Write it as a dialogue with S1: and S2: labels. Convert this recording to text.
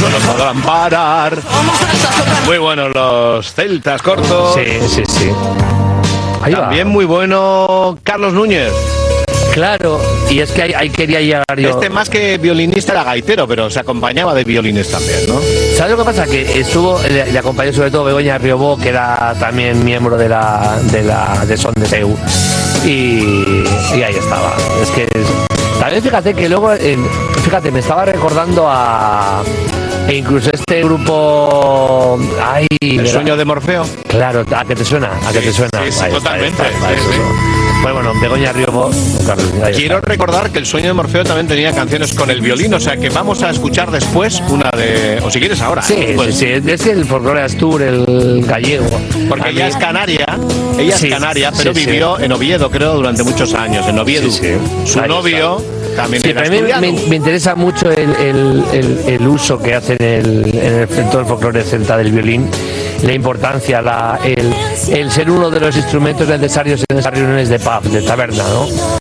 S1: no nos podrán parar. Muy buenos los celtas cortos.
S2: Sí. Ahí
S1: También
S2: va.
S1: muy bueno Carlos Núñez.
S2: Claro, y es que ahí quería llegar yo.
S1: Más que violinista era gaitero, pero se acompañaba de violines también, ¿no?
S2: ¿Sabes lo que pasa? Que le acompañó sobre todo Begoña Riobó, que era también miembro de Son de Seu. Y ahí estaba. Es que también fíjate que luego, me estaba recordando e incluso este grupo.
S1: El sueño de Morfeo.
S2: Claro, ¿a qué te suena?
S1: Sí, totalmente.
S2: Bueno, Begoña Riobó.
S1: Quiero recordar que el sueño de Morfeo también tenía canciones con el violín, o sea que vamos a escuchar después una de. O si quieres ahora.
S2: Sí, es el folclore Astur, el gallego.
S1: Porque ella es canaria, pero vivió en Oviedo, creo, durante muchos años. En Oviedo. Su novio también era asturiano.
S2: Me interesa mucho el uso que hacen en todo el folclore celta del violín, la importancia, el ser uno de los instrumentos necesarios en esas reuniones de pub, de taberna, ¿no?